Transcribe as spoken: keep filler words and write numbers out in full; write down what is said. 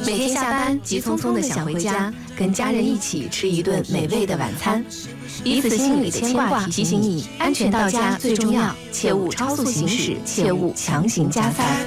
每天下班急匆匆的想回家，跟家人一起吃一顿美味的晚餐，彼此心里的牵挂提醒你，安全到家最重要，切勿超速行驶，切勿强行加塞。